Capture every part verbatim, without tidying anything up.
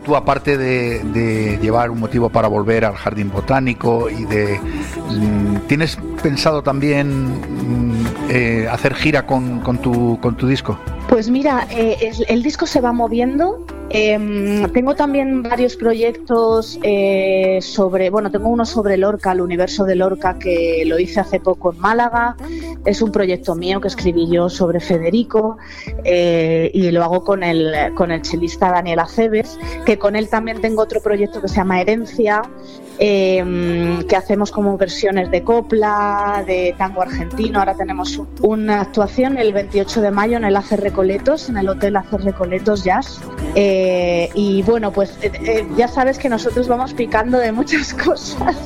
tú aparte de, de llevar Un motivo para volver al Jardín Botánico y de... ¿Tienes pensado también eh, hacer gira con, con, tu, con tu disco? Pues mira, eh, el, el disco se va moviendo. Eh, tengo también varios proyectos eh, sobre, bueno, tengo uno sobre Lorca, el universo de Lorca, que lo hice hace poco en Málaga. Es un proyecto mío que escribí yo sobre Federico eh, y lo hago con el, con el chelista Daniel Aceves, que con él también tengo otro proyecto que se llama Herencia, eh, que hacemos como versiones de copla, de tango argentino. Ahora tenemos una actuación el veintiocho de mayo en el Acer Recoletos, en el Hotel Acer Recoletos Jazz. Eh, y bueno, pues eh, eh, ya sabes que nosotros vamos picando de muchas cosas,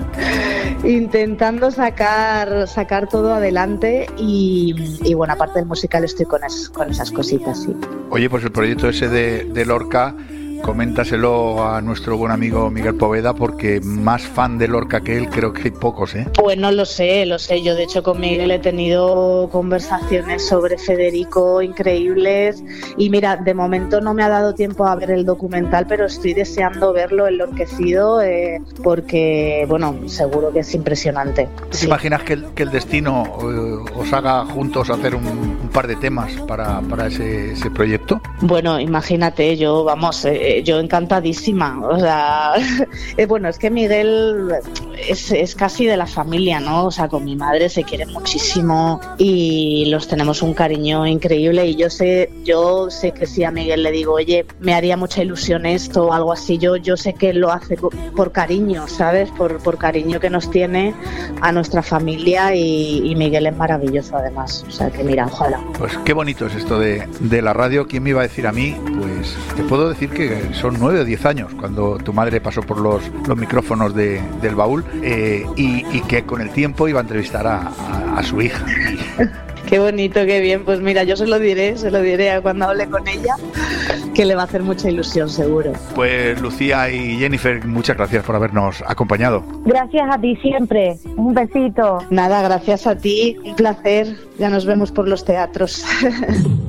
intentando sacar sacar todo adelante y, y bueno, aparte del musical estoy con, es, con esas cositas, sí. Oye, pues el proyecto ese de, de Lorca, coméntaselo a nuestro buen amigo Miguel Poveda, porque más fan de Lorca que él creo que hay pocos, ¿eh? Pues no lo sé, lo sé. Yo de hecho con Miguel he tenido conversaciones sobre Federico increíbles y mira, de momento no me ha dado tiempo a ver el documental, pero estoy deseando verlo enloquecido eh, porque, bueno, seguro que es impresionante. ¿Te sí. imaginas que el, que el destino eh, os haga juntos hacer un, un par de temas para, para ese, ese proyecto? Bueno, imagínate, yo, vamos... Eh, yo encantadísima, o sea, bueno, es que Miguel es, es casi de la familia, ¿no? O sea, con mi madre se quieren muchísimo y los tenemos un cariño increíble y yo sé, yo sé que si a Miguel le digo, oye, me haría mucha ilusión esto o algo así, yo, yo sé que él lo hace por cariño, ¿sabes? Por, por cariño que nos tiene a nuestra familia y, y Miguel es maravilloso además, o sea, que mira, ojalá. Pues qué bonito es esto de, de la radio. ¿Quién me iba a decir a mí? Pues te puedo decir que son nueve o diez años cuando tu madre pasó por los, los micrófonos de, del Baúl eh, y, y que con el tiempo iba a entrevistar a, a, a su hija. Qué bonito, qué bien. Pues mira, yo se lo diré, se lo diré cuando hable con ella, que le va a hacer mucha ilusión, seguro. Pues Lucía y Jennifer, muchas gracias por habernos acompañado. Gracias a ti siempre. Un besito. Nada, gracias a ti, un placer. Ya nos vemos por los teatros.